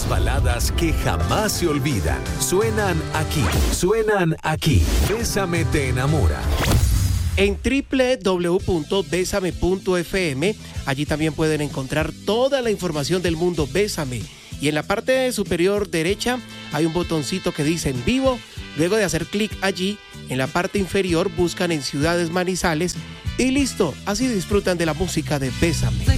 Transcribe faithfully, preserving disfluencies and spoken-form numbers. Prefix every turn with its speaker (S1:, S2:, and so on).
S1: baladas que jamás se olvidan. Suenan aquí, suenan aquí. Bésame te enamora.
S2: En doble u doble u doble u punto bésame punto efe eme, allí también pueden encontrar toda la información del mundo Bésame. Y en la parte superior derecha hay un botoncito que dice en vivo. Luego de hacer clic allí, en la parte inferior buscan en Ciudades Manizales y listo, así disfrutan de la música de Bésame.